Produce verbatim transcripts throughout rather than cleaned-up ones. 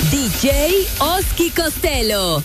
D J Oski Costello.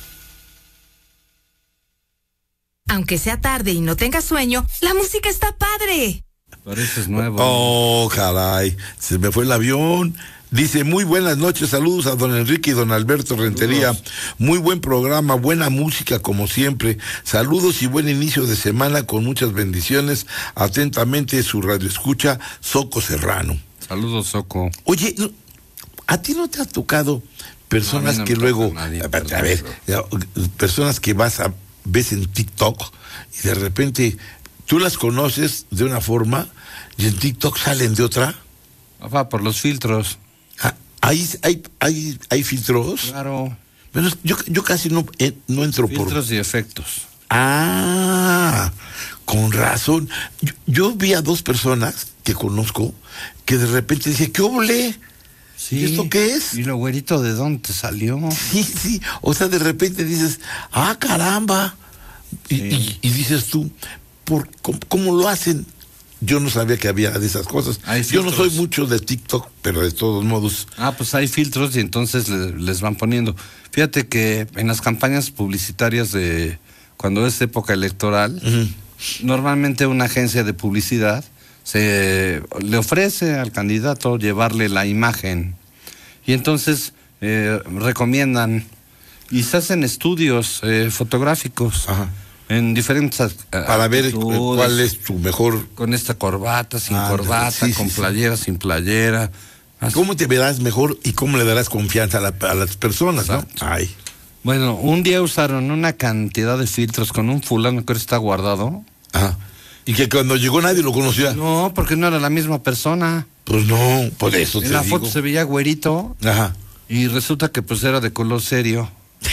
Aunque sea tarde y no tengas sueño, la música está padre. Pareces nuevo. Oh, caray, se me fue el avión. Dice, muy buenas noches, saludos a don Enrique y don Alberto Rentería. Saludos. Muy buen programa, buena música como siempre. Saludos y buen inicio de semana con muchas bendiciones. Atentamente su radioescucha, Soco Serrano. Saludos, Soco. Oye, ¿a ti no te ha tocado personas no, no que luego, nadie, a, perdón, a ver, pero... personas que vas a, ves en TikTok y de repente tú las conoces de una forma y en TikTok salen de otra? Va por los filtros. Ah, ¿hay, hay, hay, hay filtros? Claro. Bueno, yo, yo casi no, eh, no entro filtros por... Filtros y efectos. Ah, con razón. Yo, yo vi a dos personas que conozco que de repente dije, ¿qué oble? Sí. ¿Y esto qué es? ¿Y lo güerito de dónde te salió? Sí, sí. O sea, de repente dices, ah, caramba. Y, sí. y, y dices tú, ¿por, cómo, ¿cómo lo hacen? Yo no sabía que había de esas cosas. Yo no soy mucho de TikTok, pero de todos modos. Ah, pues hay filtros y entonces le, les van poniendo. Fíjate que en las campañas publicitarias de cuando es época electoral, uh-huh. normalmente una agencia de publicidad se le ofrece al candidato llevarle la imagen y entonces eh, recomiendan y se hacen estudios eh, fotográficos. Ajá. En diferentes uh, para ver cuál es tu mejor, con esta corbata, sin ah, corbata, sí, con sí, playera, sí. sin playera. Así. ¿Cómo te verás mejor y cómo le darás confianza a, la, a las personas? Exacto. ¿No? Ay. Bueno, un día usaron una cantidad de filtros con un fulano que ahora está guardado. Ajá. Y que cuando llegó nadie lo conocía. No, porque no era la misma persona. Pues no, por eso te en la digo. foto se veía güerito. Ajá. Y resulta que pues era de color serio.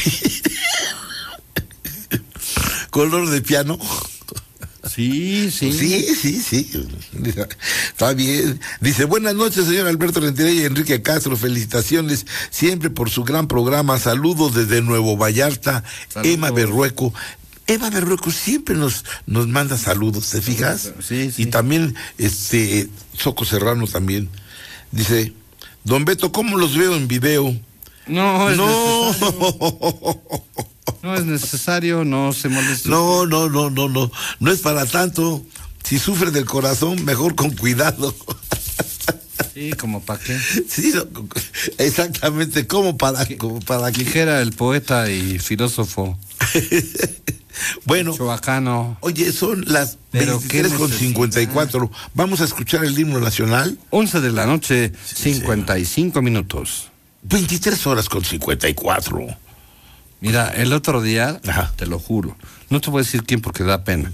¿Color de piano? Sí, sí. Sí, sí, sí. Está bien. Dice, buenas noches, señor Alberto Rentería y Enrique Castro. Felicitaciones siempre por su gran programa. Saludos desde Nuevo Vallarta. Saludos. Emma Berrueco. Emma Berrueco siempre nos, nos manda saludos, ¿te fijas? Sí, sí. Y también, este, Soco Serrano también. Dice, don Beto, ¿cómo los veo en video? No, es no. No es necesario, no se moleste. No, no, no, no, no. No es para tanto. Si sufre del corazón, mejor con cuidado. Sí, ¿como para qué? Sí, no, exactamente, como para, como para qué. Dijera el poeta y filósofo. Bueno, Chabacano. Oye, son las veintitrés con cincuenta y cuatro. Vamos a escuchar el himno nacional. once de la noche, cincuenta y cinco sí. minutos. veintitrés horas con cincuenta y cuatro. Mira, el otro día, Ajá. te lo juro, no te voy a decir quién porque da pena.